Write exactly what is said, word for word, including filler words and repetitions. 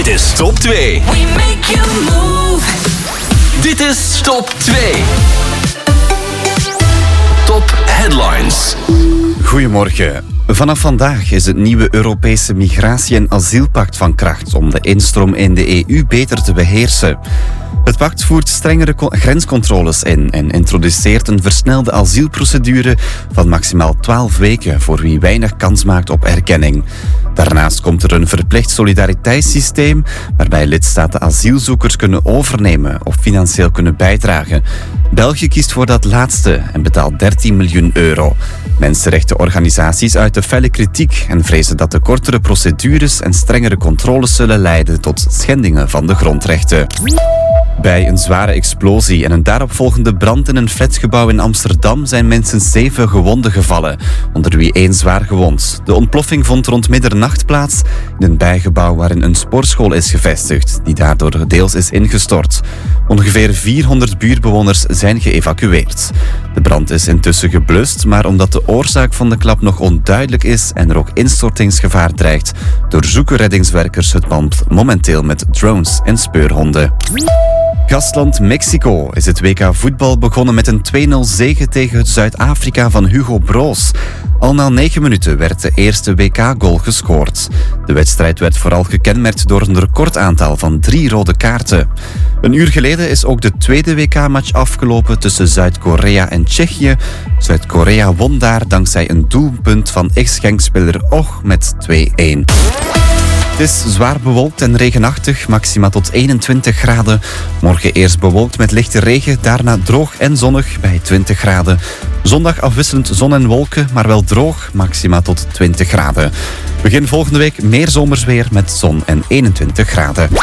Dit is Top twee. We make you move. Dit is Top twee. Top Headlines. Goedemorgen. Vanaf vandaag is het nieuwe Europese migratie- en asielpact van kracht om de instroom in de E U beter te beheersen. Het pact voert strengere grenscontroles in en introduceert een versnelde asielprocedure van maximaal twaalf weken voor wie weinig kans maakt op erkenning. Daarnaast komt er een verplicht solidariteitssysteem waarbij lidstaten asielzoekers kunnen overnemen of financieel kunnen bijdragen. België kiest voor dat laatste en betaalt dertien miljoen euro. Mensenrechtenorganisaties uiten felle kritiek en vrezen dat de kortere procedures en strengere controles zullen leiden tot schendingen van de grondrechten. Bij een zware explosie en een daaropvolgende brand in een flatgebouw in Amsterdam zijn minstens zeven gewonden gevallen, onder wie één zwaar gewond. De ontploffing vond rond middernacht plaats in een bijgebouw waarin een sportschool is gevestigd, die daardoor deels is ingestort. Ongeveer vierhonderd buurtbewoners zijn geëvacueerd. De brand is intussen geblust, maar omdat de oorzaak van de klap nog onduidelijk is en er ook instortingsgevaar dreigt, doorzoeken reddingswerkers het pand momenteel met drones en speurhonden. Gastland Mexico is het W K voetbal begonnen met een twee nul zege tegen het Zuid-Afrika van Hugo Broos. Al na negen minuten werd de eerste W K-goal gescoord. De wedstrijd werd vooral gekenmerkt door een recordaantal van drie rode kaarten. Een uur geleden is ook de tweede W K-match afgelopen tussen Zuid-Korea en Tsjechië. Zuid-Korea won daar dankzij een doelpunt van ex-Genk-speler Och met twee-een. Het is zwaar bewolkt en regenachtig, maxima tot eenentwintig graden. Morgen eerst bewolkt met lichte regen, daarna droog en zonnig bij twintig graden. Zondag afwisselend zon en wolken, maar wel droog, maxima tot twintig graden. Begin volgende week meer zomersweer met zon en eenentwintig graden.